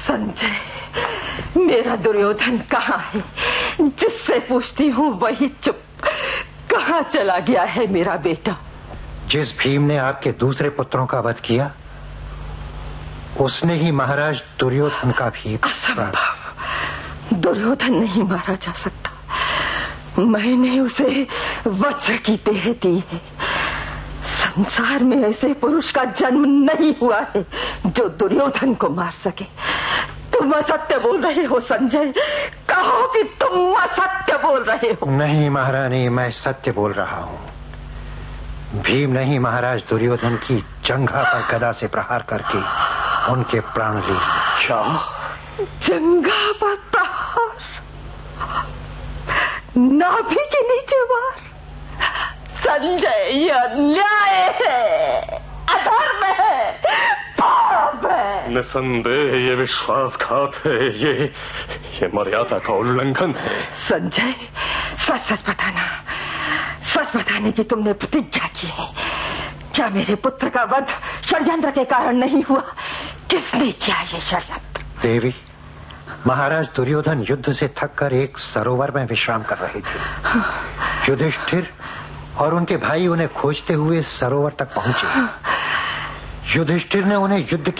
संजय, मेरा दुर्योधन कहाँ है? जिससे पूछती हूँ वही चुप। कहाँ चला गया है मेरा बेटा? जिस भीम ने आपके दूसरे पुत्रों का वध किया, उसने ही महाराज दुर्योधन का भी। असंभव, दुर्योधन नहीं मारा जा सकता। मैंने उसे वज्र की देह दी है। संसार में ऐसे पुरुष का जन्म नहीं हुआ है जो दुर्योधन को मार सके। तुम असत्य बोल रहे हो संजय, कहो कि तुम असत्य बोल रहे हो। नहीं महारानी, मैं सत्य बोल रहा हूँ। भीम ने ही महाराज दुर्योधन की जंघा पर गदा से प्रहार करके उनके प्राण लिए। क्या? जंघा पर प्रहार? नाभि के नीचे वार? संजय, ये अन्याय है, अधर्म है, पाप है। निसंदेह ये विश्वासघात है, ये मर्यादा का उल्लंघन है। संजय, सच सच बताना, सच बताने की तुमने प्रतिज्ञा की है। क्या मेरे पुत्र का वध षड्यंत्र के कारण नहीं हुआ? किसने किया ये षड्यंत्र? देवी, महाराज दुर्योधन युद्ध से थककर एक सरोवर में विश्राम कर रहे थे। युधिष्ठिर और उनके भाई उन्हें खोजते हुए सरोवर तक पहुंचे। युधिष्ठिर ने उन्हें युद्ध